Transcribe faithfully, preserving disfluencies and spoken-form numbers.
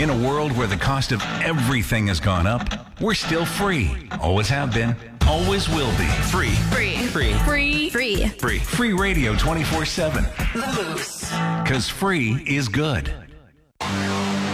In a world where the cost of everything has gone up, we're still free. Always have been. Always will be. Free. Free. Free. Free. Free. Free. Free radio twenty-four seven. Because free is good.